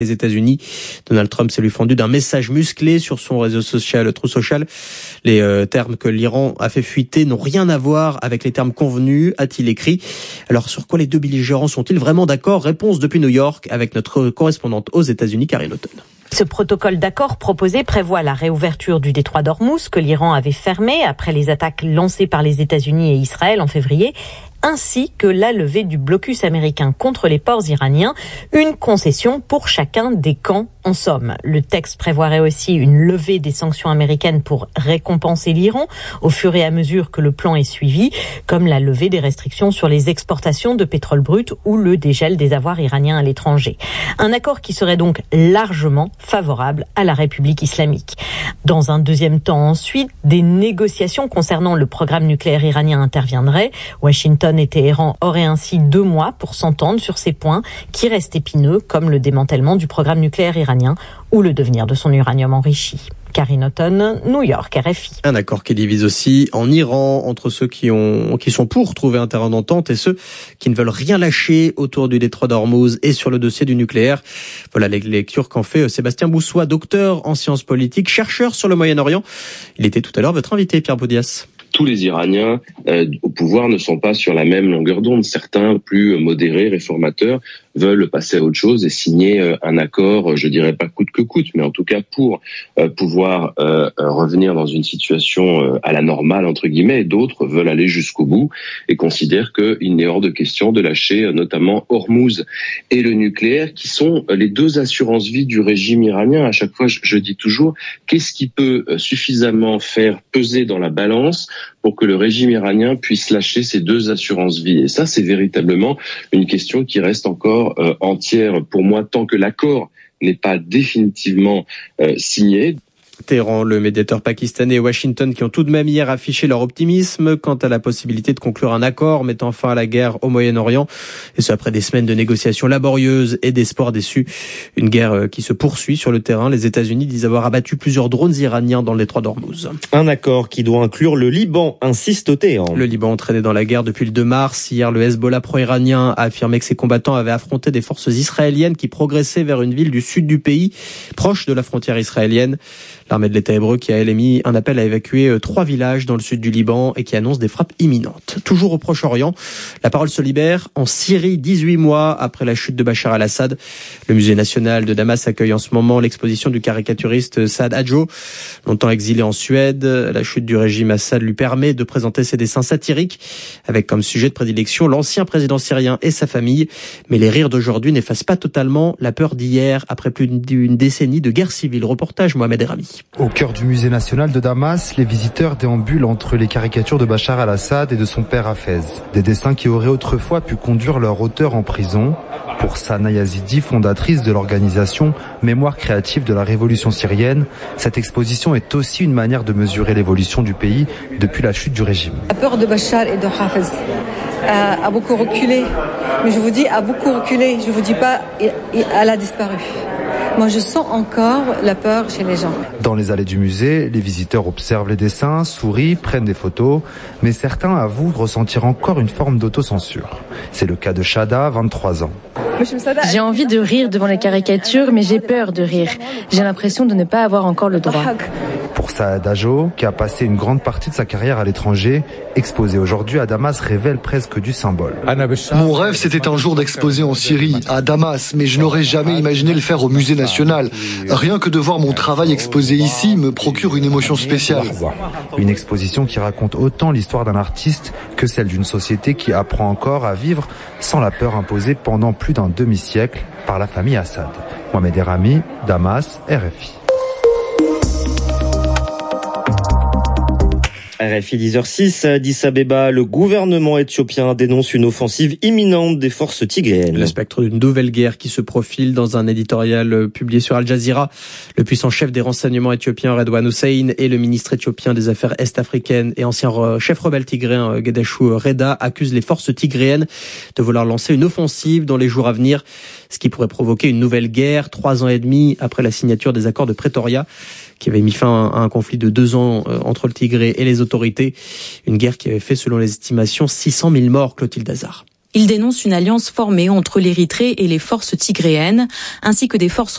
les États-Unis. Donald Trump s'est lui fendu d'un message musclé sur son réseau social Truth Social. Les termes que l'Iran a fait fuiter n'ont rien à voir avec les termes convenus, a-t-il écrit. Alors sur quoi les deux belligérants sont-ils vraiment d'accord? Réponse depuis New York avec notre correspondante aux États-Unis, Karine Auton. Ce protocole d'accord proposé prévoit la réouverture du détroit d'Ormuz que l'Iran avait fermé après les attaques lancées par les États-Unis et Israël en février, ainsi que la levée du blocus américain contre les ports iraniens, une concession pour chacun des camps en somme. Le texte prévoirait aussi une levée des sanctions américaines pour récompenser l'Iran au fur et à mesure que le plan est suivi, comme la levée des restrictions sur les exportations de pétrole brut ou le dégel des avoirs iraniens à l'étranger. Un accord qui serait donc largement favorable à la République islamique. Dans un deuxième temps ensuite, des négociations concernant le programme nucléaire iranien interviendraient. Washington et Téhéran auraient ainsi 2 mois pour s'entendre sur ces points qui restent épineux, comme le démantèlement du programme nucléaire iranien ou le devenir de son uranium enrichi. Karine Auton, New York, RFI. Un accord qui divise aussi en Iran entre ceux qui sont pour trouver un terrain d'entente et ceux qui ne veulent rien lâcher autour du détroit d'Ormuz et sur le dossier du nucléaire. Voilà les lectures qu'en fait Sébastien Boussois, docteur en sciences politiques, chercheur sur le Moyen-Orient. Il était tout à l'heure votre invité, Pierre Boudias. Tous les Iraniens au pouvoir ne sont pas sur la même longueur d'onde. Certains, plus modérés, réformateurs, veulent passer à autre chose et signer un accord, je dirais pas coûte que coûte, mais en tout cas pour pouvoir revenir dans une situation à la normale, entre guillemets. Et d'autres veulent aller jusqu'au bout et considèrent qu'il n'est hors de question de lâcher notamment Hormuz et le nucléaire, qui sont les deux assurances-vie du régime iranien. À chaque fois, je dis toujours, qu'est-ce qui peut suffisamment faire peser dans la balance pour que le régime iranien puisse lâcher ces deux assurances-vie? Et ça, c'est véritablement une question qui reste encore entière pour moi tant que l'accord n'est pas définitivement signé. Téhéran, le médiateur pakistanais et Washington qui ont tout de même hier affiché leur optimisme quant à la possibilité de conclure un accord mettant fin à la guerre au Moyen-Orient. Et ce après des semaines de négociations laborieuses et d'espoirs déçus. Une guerre qui se poursuit sur le terrain. Les États-Unis disent avoir abattu plusieurs drones iraniens dans le détroit d'Ormuz. Un accord qui doit inclure le Liban, insiste Téhéran. Le Liban entraîné dans la guerre depuis le 2 mars. Hier, le Hezbollah pro-iranien a affirmé que ses combattants avaient affronté des forces israéliennes qui progressaient vers une ville du sud du pays, proche de la frontière israélienne. L'armée de l'État hébreu qui a émis un appel à évacuer 3 villages dans le sud du Liban et qui annonce des frappes imminentes. Toujours au Proche-Orient, la parole se libère en Syrie 18 mois après la chute de Bachar al-Assad. Le musée national de Damas accueille en ce moment l'exposition du caricaturiste Saad Hadjo, longtemps exilé en Suède. La chute du régime Assad lui permet de présenter ses dessins satiriques avec comme sujet de prédilection l'ancien président syrien et sa famille. Mais les rires d'aujourd'hui n'effacent pas totalement la peur d'hier après plus d'une décennie de guerre civile. Reportage Mohamed Erami. Au cœur du musée national de Damas, les visiteurs déambulent entre les caricatures de Bachar al-Assad et de son père Hafez. Des dessins qui auraient autrefois pu conduire leur auteur en prison. Pour Sana Yazidi, fondatrice de l'organisation Mémoire créative de la révolution syrienne, cette exposition est aussi une manière de mesurer l'évolution du pays depuis la chute du régime. La peur de Bachar et de Hafez a beaucoup reculé. Mais je vous dis, a beaucoup reculé. Je vous dis pas, elle a disparu. Moi, je sens encore la peur chez les gens. Dans les allées du musée, les visiteurs observent les dessins, sourient, prennent des photos, mais certains avouent ressentir encore une forme d'autocensure. C'est le cas de Shada, 23 ans. J'ai envie de rire devant les caricatures, mais j'ai peur de rire. J'ai l'impression de ne pas avoir encore le droit. Pour Saad Hadjo, qui a passé une grande partie de sa carrière à l'étranger, exposé aujourd'hui à Damas révèle presque du symbole. Mon rêve, c'était un jour d'exposer en Syrie, à Damas, mais je n'aurais jamais imaginé le faire au musée national. Rien que de voir mon travail exposé ici me procure une émotion spéciale. Une exposition qui raconte autant l'histoire d'un artiste que celle d'une société qui apprend encore à vivre sans la peur imposée pendant plus d'un demi-siècle par la famille Assad. Mohamed Erami, Damas, RFI. RFI 10h06 à Addis Abeba, le gouvernement éthiopien dénonce une offensive imminente des forces tigréennes. Le spectre d'une nouvelle guerre qui se profile dans un éditorial publié sur Al Jazeera. Le puissant chef des renseignements éthiopiens Redouane Hussein et le ministre éthiopien des Affaires est-africaines et ancien chef rebelle tigréen Getachew Reda accusent les forces tigréennes de vouloir lancer une offensive dans les jours à venir, ce qui pourrait provoquer une nouvelle guerre 3 ans et demi après la signature des accords de Pretoria, qui avait mis fin à un conflit de 2 ans entre le Tigré et les autorités. Une guerre qui avait fait, selon les estimations, 600 000 morts, Clotilde Hazard. Il dénonce une alliance formée entre l'Érythrée et les forces tigréennes, ainsi que des forces